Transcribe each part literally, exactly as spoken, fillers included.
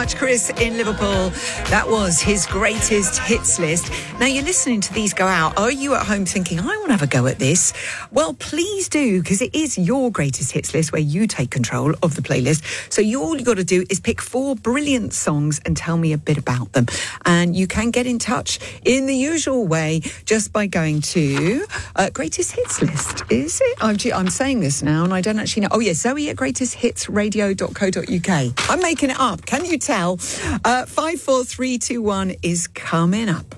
much, Chris in Liverpool. That was his greatest hits list. Now, you're listening to these go out. Are you at home thinking, I want to have a go at this? Well, please do, because it is your greatest hits list where you take control of the playlist. So you, all you got to do is pick four brilliant songs and tell me a bit about them. And you can get in touch in the usual way just by going to uh, Greatest Hits List. Is it? I'm, I'm saying this now and I don't actually know. Oh, yes, Zoe at greatest hits radio dot co dot uk. I'm making it up. Can you tell? Uh, five four three two one is coming up.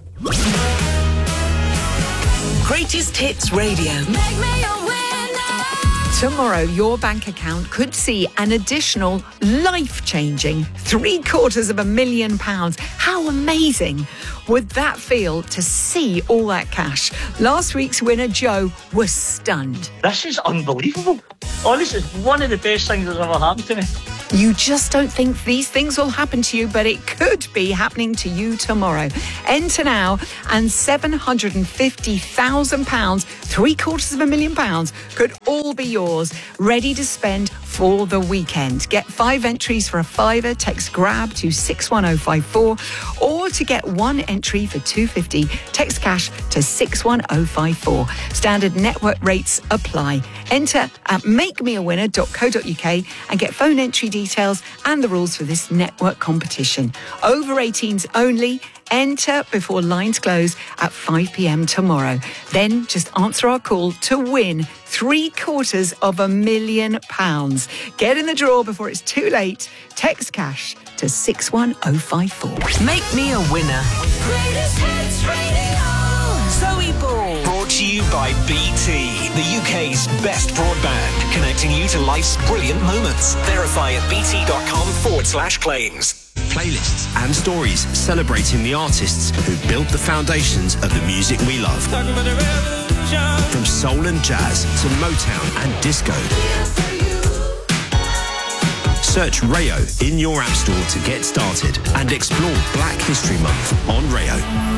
Greatest Hits Radio. Make me a winner. Tomorrow, your bank account could see an additional life-changing three quarters of a million pounds. How amazing would that feel to see all that cash? Last week's winner, Joe, was stunned. This is unbelievable. Oh, this is one of the best things that's ever happened to me. You just don't think these things will happen to you, but it could be happening to you tomorrow. Enter now, and seven hundred fifty thousand pounds, three quarters of a million pounds, could all be yours, ready to spend for the weekend. Get five entries for a fiver, text GRAB to six one oh five four, or to get one entry for two hundred fifty, text cash to six one oh five four. Standard network rates apply. Enter at make me a winner dot co dot uk and get phone entry details and the rules for this network competition. Over eighteens only. Enter before lines close at five p.m. tomorrow. Then just answer our call to win three quarters of a million pounds. Get in the draw before it's too late. Text cash to six one oh five four. Make me a winner. Greatest Hits Radio. Zoe Ball. Brought to you by B T, the U K's best broadband, connecting you to life's brilliant moments. Verify at bt.com forward slash claims. Playlists and stories celebrating the artists who built the foundations of the music we love. From soul and jazz to Motown and disco. Search Rayo in your app store to get started and explore Black History Month on Rayo.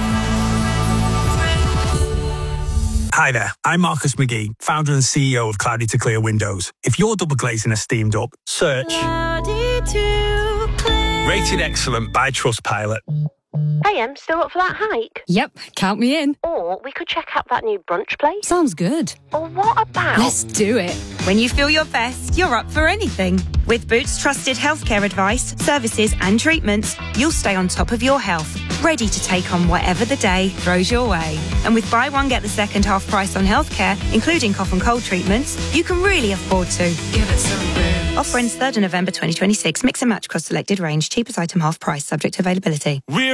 Hi there, I'm Marcus McGee, founder and C E O of Cloudy to Clear Windows. If your double glazing is steamed up, search Cloudy to Clear. Rated Excellent by Trustpilot. Hey, Em, still up for that hike? Yep, count me in. Or we could check out that new brunch place. Sounds good. Or what about... Let's do it. When you feel your best, you're up for anything. With Boots trusted healthcare advice, services and treatments, you'll stay on top of your health, ready to take on whatever the day throws your way. And with buy one, get the second half price on healthcare, including cough and cold treatments, you can really afford to. Give it some Boots. Offer ends third of November twenty twenty-six. Mix and match across selected range. Cheapest item half price, subject to availability. We're